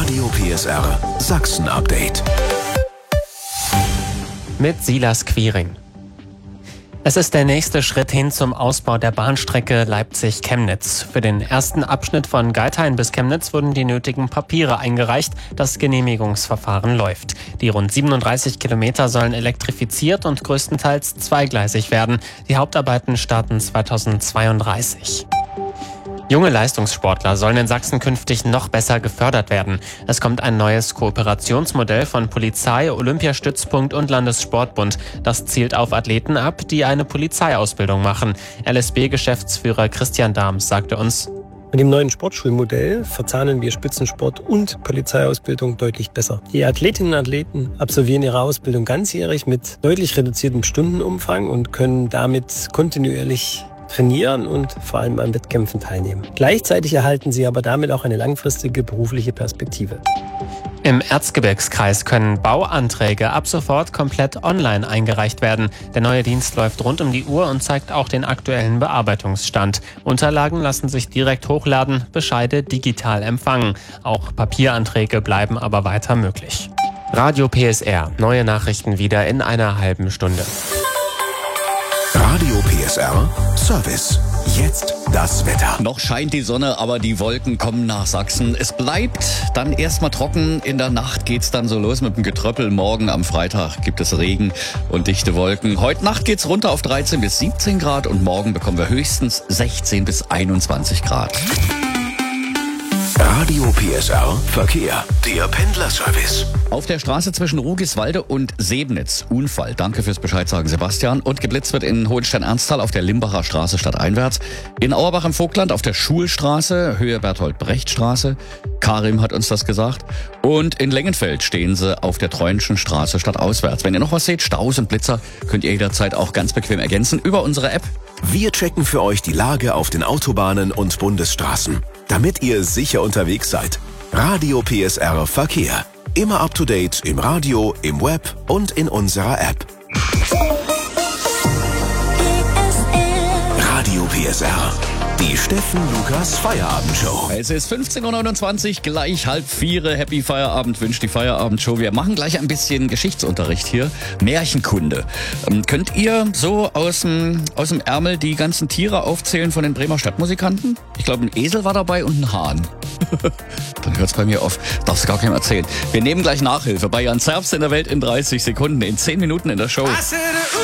Radio PSR Sachsen Update. Mit Silas Quiring. Es ist der nächste Schritt hin zum Ausbau der Bahnstrecke Leipzig-Chemnitz. Für den ersten Abschnitt von Geithain bis Chemnitz wurden die nötigen Papiere eingereicht. Das Genehmigungsverfahren läuft. Die rund 37 Kilometer sollen elektrifiziert und größtenteils zweigleisig werden. Die Hauptarbeiten starten 2032. Junge Leistungssportler sollen in Sachsen künftig noch besser gefördert werden. Es kommt ein neues Kooperationsmodell von Polizei, Olympiastützpunkt und Landessportbund. Das zielt auf Athleten ab, die eine Polizeiausbildung machen. LSB-Geschäftsführer Christian Dahms sagte uns: Mit dem neuen Sportschulmodell verzahnen wir Spitzensport und Polizeiausbildung deutlich besser. Die Athletinnen und Athleten absolvieren ihre Ausbildung ganzjährig mit deutlich reduziertem Stundenumfang und können damit kontinuierlich trainieren und vor allem an Wettkämpfen teilnehmen. Gleichzeitig erhalten sie aber damit auch eine langfristige berufliche Perspektive. Im Erzgebirgskreis können Bauanträge ab sofort komplett online eingereicht werden. Der neue Dienst läuft rund um die Uhr und zeigt auch den aktuellen Bearbeitungsstand. Unterlagen lassen sich direkt hochladen, Bescheide digital empfangen. Auch Papieranträge bleiben aber weiter möglich. Radio PSR. Neue Nachrichten wieder in einer halben Stunde. Radio PSR Service. Jetzt das Wetter. Noch scheint die Sonne, aber die Wolken kommen nach Sachsen. Es bleibt dann erstmal trocken. In der Nacht geht's dann so los mit dem Getröppel. Morgen am Freitag gibt es Regen und dichte Wolken. Heute Nacht geht's runter auf 13 bis 17 Grad und morgen bekommen wir höchstens 16 bis 21 Grad. Radio PSR Verkehr. Der Pendlerservice. Auf der Straße zwischen Rugiswalde und Sebnitz. Unfall. Danke fürs Bescheid sagen, Sebastian. Und geblitzt wird in Hohenstein-Ernsthal auf der Limbacher Straße stadteinwärts. In Auerbach im Vogtland auf der Schulstraße, Höhe Berthold-Brecht-Straße. Karim hat uns das gesagt. Und in Lengenfeld stehen sie auf der Treuenschen Straße stadtauswärts. Wenn ihr noch was seht, Staus und Blitzer, könnt ihr jederzeit auch ganz bequem ergänzen über unsere App. Wir checken für euch die Lage auf den Autobahnen und Bundesstraßen, damit ihr sicher unterwegs seid. Radio PSR Verkehr. Immer up to date im Radio, im Web und in unserer App. Radio PSR. Die Steffen Lukas Feierabendshow. Es ist 15.29 Uhr, gleich 3:30. Happy Feierabend wünscht die Feierabendshow. Wir machen gleich ein bisschen Geschichtsunterricht hier. Märchenkunde. Könnt ihr so aus dem Ärmel die ganzen Tiere aufzählen von den Bremer Stadtmusikanten? Ich glaube, ein Esel war dabei und ein Hahn. Dann hört's bei mir auf. Darfst du gar keinem erzählen. Wir nehmen gleich Nachhilfe bei Jan Zerbst in der Welt in 30 Sekunden. In 10 Minuten in der Show.